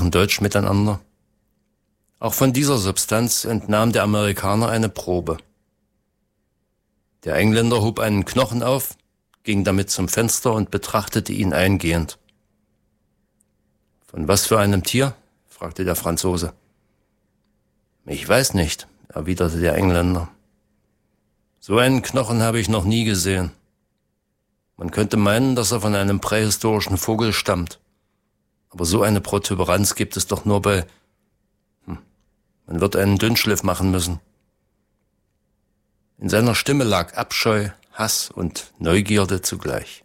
Deutsch miteinander. Auch von dieser Substanz entnahm der Amerikaner eine Probe. Der Engländer hob einen Knochen auf, ging damit zum Fenster und betrachtete ihn eingehend. »Von was für einem Tier?« fragte der Franzose. »Ich weiß nicht«, erwiderte der Engländer. »So einen Knochen habe ich noch nie gesehen. Man könnte meinen, dass er von einem prähistorischen Vogel stammt. Aber so eine Protuberanz gibt es doch nur bei... Man wird einen Dünnschliff machen müssen.« In seiner Stimme lag Abscheu, Hass und Neugierde zugleich.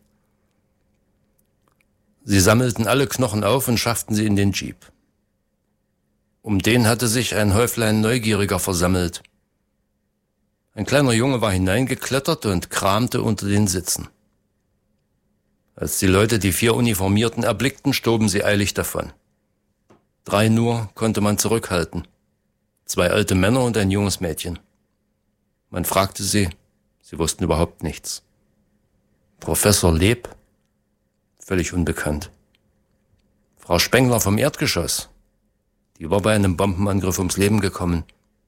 Sie sammelten alle Knochen auf und schafften sie in den Jeep. Um den hatte sich ein Häuflein Neugieriger versammelt. Ein kleiner Junge war hineingeklettert und kramte unter den Sitzen. Als die Leute die 4 Uniformierten erblickten, stoben sie eilig davon. 3 nur konnte man zurückhalten. 2 alte Männer und ein junges Mädchen. Man fragte sie, sie wussten überhaupt nichts. Professor Leeb? Völlig unbekannt. Frau Spengler vom Erdgeschoss? Die war bei einem Bombenangriff ums Leben gekommen.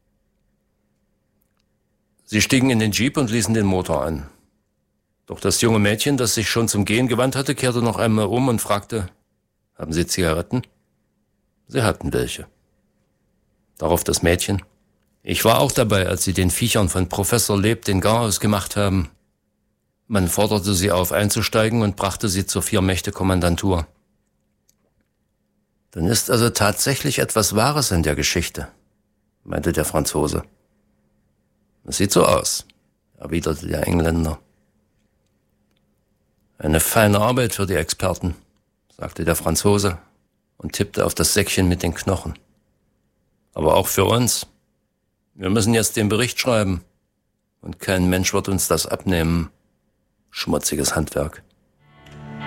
Sie stiegen in den Jeep und ließen den Motor an. Doch das junge Mädchen, das sich schon zum Gehen gewandt hatte, kehrte noch einmal um und fragte, »Haben Sie Zigaretten?« Sie hatten welche. Darauf das Mädchen, »Ich war auch dabei, als Sie den Viechern von Professor Leeb den Garaus gemacht haben.« Man forderte sie auf, einzusteigen und brachte sie zur 4-Mächte-Kommandantur. »Dann ist also tatsächlich etwas Wahres in der Geschichte«, meinte der Franzose. »Es sieht so aus«, erwiderte der Engländer. »Eine feine Arbeit für die Experten«, sagte der Franzose und tippte auf das Säckchen mit den Knochen. »Aber auch für uns. Wir müssen jetzt den Bericht schreiben und kein Mensch wird uns das abnehmen. Schmutziges Handwerk.«